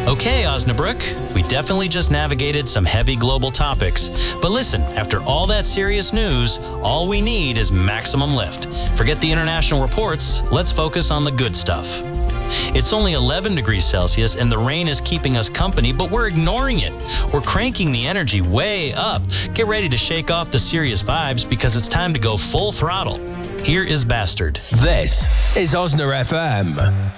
Okay, Osnabrück, we definitely just navigated some heavy global topics. But listen, after all that serious news, all we need is maximum lift. Forget the international reports, let's focus on the good stuff. It's only 11 degrees Celsius and the rain is keeping us company, but we're ignoring it. We're cranking the energy way up. Get ready to shake off the serious vibes because it's time to go full throttle. Here is Bastard. This is Osna FM.